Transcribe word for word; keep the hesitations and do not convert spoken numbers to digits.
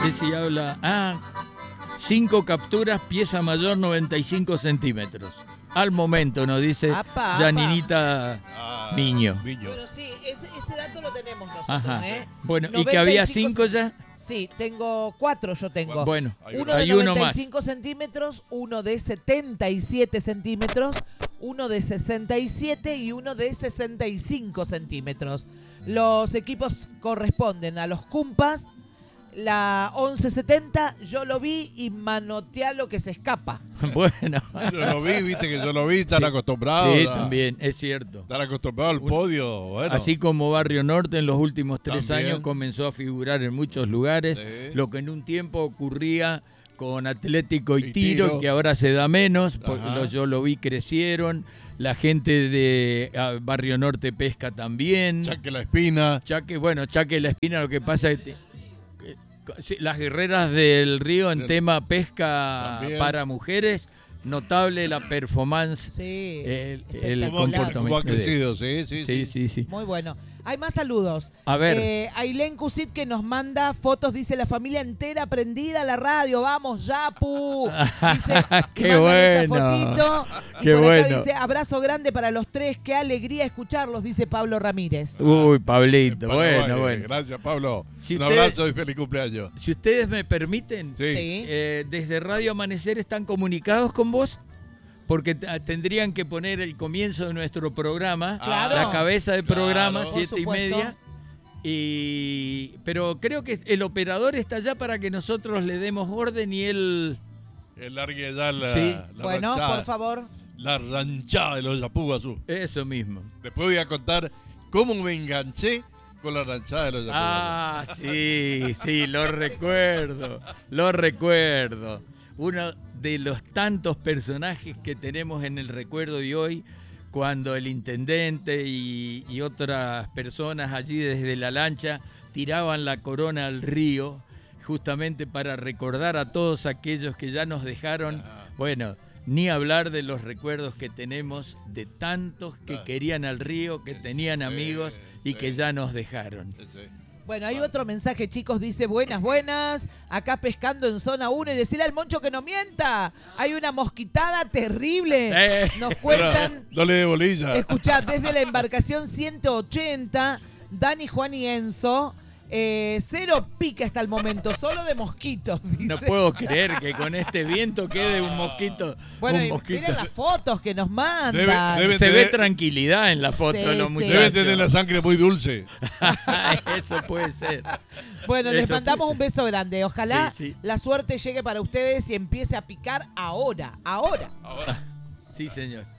sé si habla... Ah, cinco capturas, pieza mayor noventa y cinco centímetros. Al momento, nos dice Apa, Janinita Ah, Miño. Miño. Bueno, sí, ese, ese dato lo tenemos nosotros, Ajá. ¿eh? Bueno, ¿y noventa que y había cinco cinco ya? Sí, tengo cuatro yo tengo. Bueno, Hay Uno hay de uno noventa y más. cinco centímetros, uno de setenta y siete centímetros, uno de sesenta y siete y uno de sesenta y cinco centímetros. Los equipos corresponden a los Cumpas, la once setenta, yo lo vi y manotea lo que se escapa. Bueno. Yo lo vi, viste que yo lo vi, están acostumbrados. Sí, a- también, es cierto. Están acostumbrados al podio. Bueno. Así como Barrio Norte en los últimos tres También. años comenzó a figurar en muchos lugares, Sí. lo que en un tiempo ocurría con Atlético y, Y tiro, Tiro. que ahora se da menos, porque Ajá. los yo lo vi crecieron, la gente de ah, Barrio Norte pesca también. Chaque la Espina. Chaque, bueno, Chaque la Espina, lo que pasa es que eh, sí, las guerreras del río en Del- tema pesca También. para mujeres, notable la performance, Sí, el, el espectacular. ¿Cómo, comportamiento. cómo ha de- crecido? Sí, sí, Sí, sí, sí. Muy bueno. Hay más saludos. A ver. Eh, Ailén Cusit que nos manda fotos, dice la familia entera prendida a la radio. Vamos, Yapu. Dice, y Qué mandan esa bueno. fotito. Y Qué por acá bueno. dice, abrazo grande para los tres. Qué alegría escucharlos, dice Pablo Ramírez. Uy, Pablito, En Paraguay. bueno, bueno. Gracias, Pablo. Si Un usted- abrazo y feliz cumpleaños. Si ustedes me permiten, Sí. Sí. eh, desde Radio Amanecer están comunicados con vos, porque t- tendrían que poner el comienzo de nuestro programa, Claro. la cabeza del Claro. programa, Por siete y supuesto. media. Y pero creo que el operador está allá para que nosotros le demos orden y él... El largue ya la, Sí. la Bueno, ranchada, por favor. La ranchada de los Yapuguazú. Eso mismo. Después voy a contar cómo me enganché con la ranchada de los Yapuguazú. Ah, sí, sí, lo recuerdo, lo recuerdo. Uno de los tantos personajes que tenemos en el recuerdo de hoy, cuando el intendente y, y otras personas allí desde la lancha tiraban la corona al río, justamente para recordar a todos aquellos que ya nos dejaron. Bueno, ni hablar de los recuerdos que tenemos de tantos que Ah. querían al río, que tenían Sí, amigos y que sí. ya nos dejaron. Sí, sí. Bueno, hay otro mensaje, chicos, dice, buenas, buenas, acá pescando en zona uno y decirle al Moncho que no mienta, hay una mosquitada terrible. Eh. Nos cuentan, No le dé bolilla. escuchad, desde la embarcación ciento ochenta, Dani, Juan y Enzo, eh, cero pica hasta el momento, solo de mosquitos, dice. No puedo creer que con este viento quede un mosquito. Bueno, un y mosquito. miren las fotos que nos mandan. Debe- debe- Se ve tener- tranquilidad en la foto Sí, de los sí. muchachos. Debe tener la sangre muy dulce. Eso puede ser. Bueno, les Eso mandamos puede un beso grande. Ojalá Sí, sí. la suerte llegue para ustedes y empiece a picar ahora, ahora. Ahora. Sí, señor.